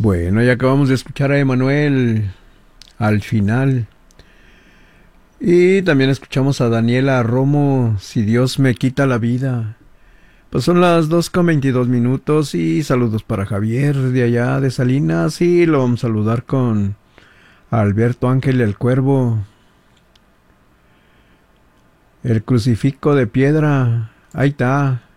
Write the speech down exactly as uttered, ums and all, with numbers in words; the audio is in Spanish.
Bueno, ya acabamos de escuchar a Emanuel al final. Y también escuchamos a Daniela Romo, Si Dios me quita la vida. Pues son las dos con veintidós minutos y saludos para Javier de allá de Salinas y lo vamos a saludar con Alberto Ángel el Cuervo. El crucifijo de piedra, ahí está.